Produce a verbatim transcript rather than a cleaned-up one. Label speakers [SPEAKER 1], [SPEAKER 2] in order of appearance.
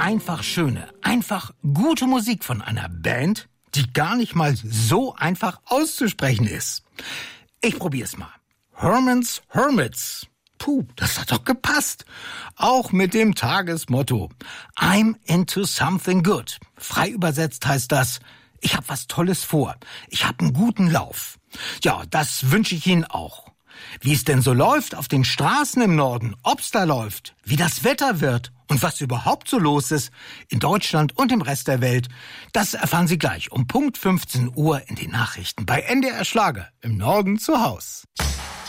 [SPEAKER 1] Einfach schöne, einfach gute Musik von einer Band, die gar nicht mal so einfach auszusprechen ist. Ich probier's mal. Herman's Hermits. Puh, das hat doch gepasst. Auch mit dem Tagesmotto. I'm into something good. Frei übersetzt heißt das, ich hab was Tolles vor. Ich hab einen guten Lauf. Ja, das wünsche ich Ihnen auch. Wie es denn so läuft auf den Straßen im Norden, ob's da läuft, wie das Wetter wird und was überhaupt so los ist in Deutschland und im Rest der Welt, das erfahren Sie gleich um Punkt fünfzehn Uhr in den Nachrichten bei N D R Schlager im Norden zu Haus.